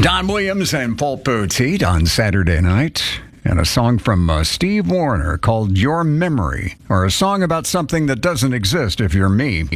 Don Williams and Paul Poteet on Saturday night. And a song from Steve Wariner called Your Memory, or a song about something that doesn't exist if you're me.